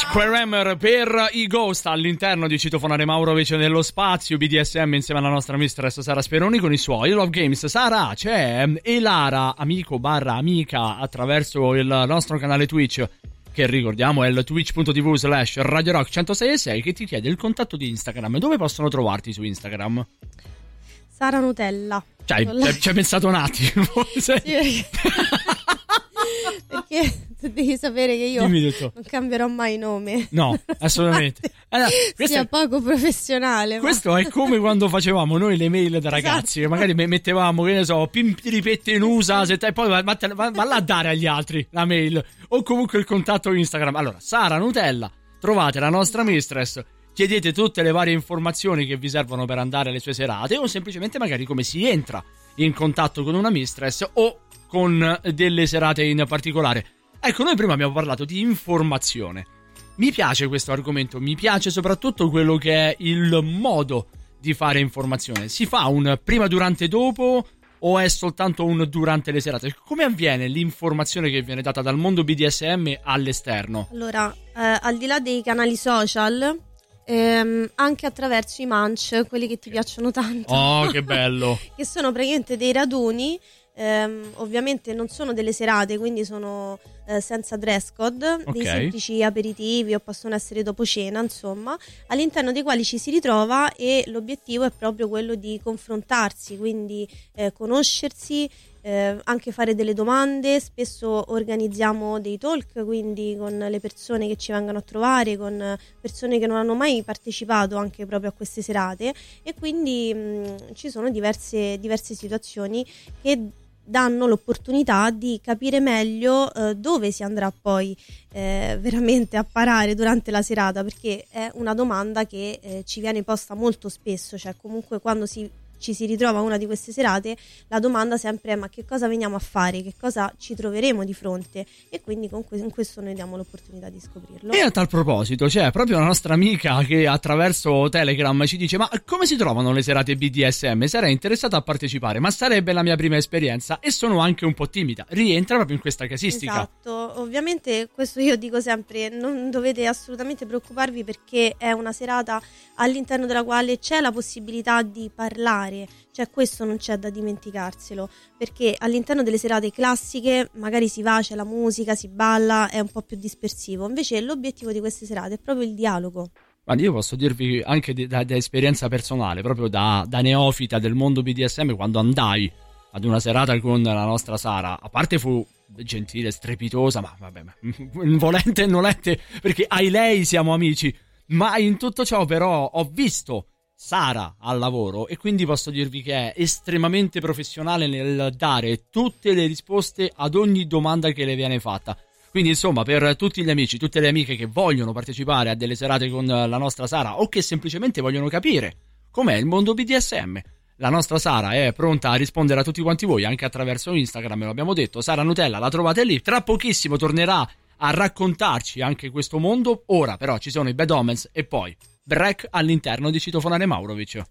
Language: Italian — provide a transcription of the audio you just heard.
Square per i Ghost all'interno di Citofonare Maurovic nello spazio BDSM insieme alla nostra mistress Sara Speroni con i suoi Love Games. Sara, c'è Elara, amico barra amica, attraverso il nostro canale Twitch, che ricordiamo è il twitch.tv/Radio Rock 106.6, che ti chiede il contatto di Instagram. Dove possono trovarti su Instagram? Sara Nutella. Ci hai pensato un attimo. Sì, perché devi sapere che io non cambierò mai nome. No, assolutamente. Allora, sia poco professionale. Questo è come quando facevamo noi le mail da ragazzi, che magari mettevamo, che ne so, pimpiripette in USA, e poi va là a dare agli altri la mail o comunque il contatto Instagram. Allora, Sara Nutella, trovate la nostra mistress, chiedete tutte le varie informazioni che vi servono per andare alle sue serate, o semplicemente magari come si entra in contatto con una mistress o con delle serate in particolare. Ecco, noi prima abbiamo parlato di informazione. Mi piace questo argomento, mi piace soprattutto quello che è il modo di fare informazione. Si fa un prima, durante, dopo, o è soltanto un durante le serate? Come avviene l'informazione che viene data dal mondo BDSM all'esterno? Allora, al di là dei canali social, anche attraverso i munch, quelli che ti piacciono tanto. Oh, che bello! Che sono praticamente dei raduni. Ovviamente non sono delle serate, quindi sono senza dress code, dei semplici aperitivi o possono essere dopo cena, insomma, all'interno dei quali ci si ritrova, e l'obiettivo è proprio quello di confrontarsi, quindi conoscersi, anche fare delle domande. Spesso organizziamo dei talk, quindi con le persone che ci vengono a trovare, con persone che non hanno mai partecipato anche proprio a queste serate, e quindi ci sono diverse situazioni che danno l'opportunità di capire meglio dove si andrà poi veramente a parare durante la serata, perché è una domanda che ci viene posta molto spesso, cioè comunque quando ci si ritrova una di queste serate, la domanda sempre è: ma che cosa veniamo a fare, che cosa ci troveremo di fronte? E quindi in questo noi diamo l'opportunità di scoprirlo. E a tal proposito c'è proprio la nostra amica che attraverso Telegram ci dice: ma come si trovano le serate BDSM? Sarei interessata a partecipare, ma sarebbe la mia prima esperienza e sono anche un po' timida. Rientra proprio in questa casistica. Esatto, ovviamente questo io dico sempre: non dovete assolutamente preoccuparvi, perché è una serata all'interno della quale c'è la possibilità di parlare. Cioè, questo non c'è da dimenticarselo, perché all'interno delle serate classiche magari si va, c'è la musica, si balla, è un po' più dispersivo. Invece l'obiettivo di queste serate è proprio il dialogo. Guarda, io posso dirvi anche da esperienza personale, proprio da neofita del mondo BDSM, quando andai ad una serata con la nostra Sara, a parte fu gentile, strepitosa, ma vabbè, volente e nolente, perché ai lei siamo amici, ma in tutto ciò però ho visto Sara al lavoro, e quindi posso dirvi che è estremamente professionale nel dare tutte le risposte ad ogni domanda che le viene fatta. Quindi insomma, per tutti gli amici, tutte le amiche che vogliono partecipare a delle serate con la nostra Sara, o che semplicemente vogliono capire com'è il mondo BDSM, la nostra Sara è pronta a rispondere a tutti quanti voi, anche attraverso Instagram, lo abbiamo detto. Sara Nutella la trovate lì, tra pochissimo tornerà a raccontarci anche questo mondo. Ora però ci sono i Bad Omens e poi break all'interno di Citofonare Maurovic.